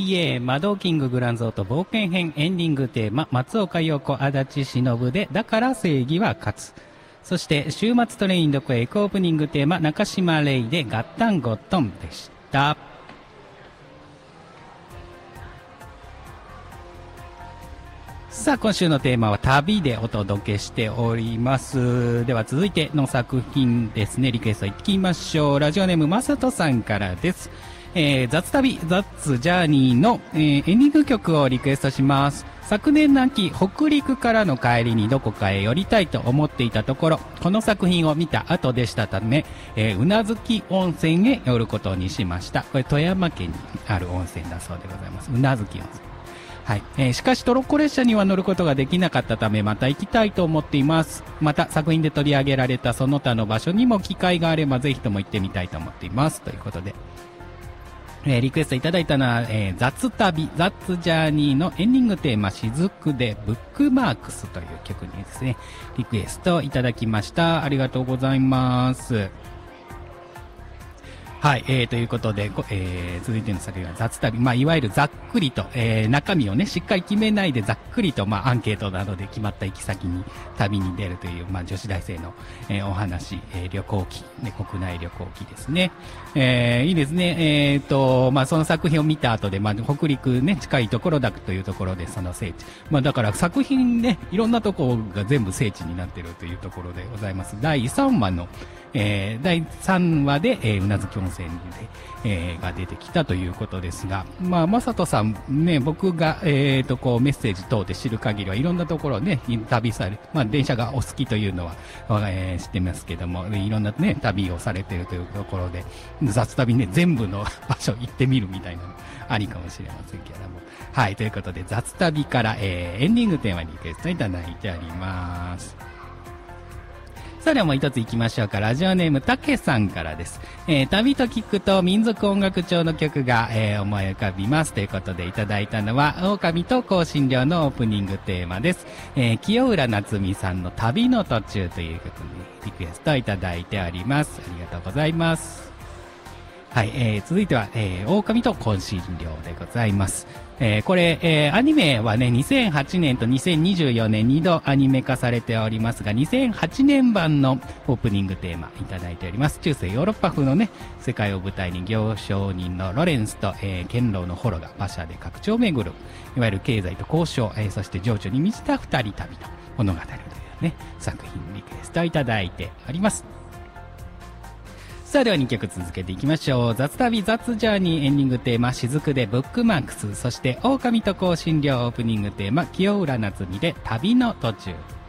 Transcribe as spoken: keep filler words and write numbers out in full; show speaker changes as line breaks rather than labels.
イエー 魔導キンググランゾート冒険編エンディングテーマ、松岡洋子、足立忍で、だから正義は勝つ。そして週末トレインドクエイクオープニングテーマ、中島レイでガッタンゴットンでした。さあ、今週のテーマは旅でお届けしております。では続いての作品ですね、リクエストいきましょう。ラジオネームまさとさんからです。えー、雑旅ザッツジャーニーの、えー、エンディング曲をリクエストします。昨年の秋、北陸からの帰りにどこかへ寄りたいと思っていたところ、この作品を見た後でしたため、えー、宇奈月温泉へ寄ることにしました。これ富山県にある温泉だそうでございます。宇奈月温泉。はい。えー、しかしトロッコ列車には乗ることができなかったため、また行きたいと思っています。また作品で取り上げられたその他の場所にも機会があれば、ぜひとも行ってみたいと思っています。ということで。えー、リクエストいただいたのは、えー、雑旅、ザッツジャーニーのエンディングテーマ、雫でブックマークスという曲にですね、リクエストいただきました。ありがとうございます。はい、えー、ということで、えー、続いての作品は雑旅。まあ、いわゆるざっくりと、えー、中身をね、しっかり決めないでざっくりと、まあ、アンケートなどで決まった行き先に旅に出るという、まあ、女子大生の、えー、お話、えー、旅行記、ね、国内旅行記ですね。えー、いいですね。えーと、まあ、その作品を見た後で、まあ、北陸ね、近いところだというところで、その聖地。まあ、だから作品ね、いろんなところが全部聖地になっているというところでございます。だいさんわの、えー、だいさんわで、えー、宇奈月温泉で、えー、が出てきたということですが、まあ、まさとさんね、僕が、えーと、こう、メッセージ等で知る限りはいろんなところね、旅され、まあ、電車がお好きというのは、えー、知ってますけども、いろんなね、旅をされているというところで、雑旅ね、全部の場所行ってみるみたいなのありかもしれませんけども。はい、ということで、雑旅から、えー、エンディングテーマにリクエストいただいております。さあではもう一つ行きましょうか。ラジオネームたけさんからです。えー、旅と聞くと民族音楽調の曲が、えー、思い浮かびますということでいただいたのは狼と香辛料のオープニングテーマです。えー、清浦夏美さんの旅の途中という曲にリクエストいただいております。ありがとうございます。はい、えー、続いては、えー、狼と香辛料でございます。えー、これ、えー、アニメはね、にせんはちねんとにせんにじゅうよねんにどアニメ化されておりますが、にせんはちねん版のオープニングテーマいただいております。中世ヨーロッパ風のね、世界を舞台に行商人のロレンスと、えー、堅牢のホロが馬車で各地を巡る、いわゆる経済と交渉、えー、そして情緒に満ちた二人旅の物語というね、作品リクエストいただいております。さあではにきょく続けていきましょう。雑旅雑ジャーニーエンディングテーマ雫でブックマークス、そして狼と香辛料オープニングテーマ清浦夏美で旅の途中。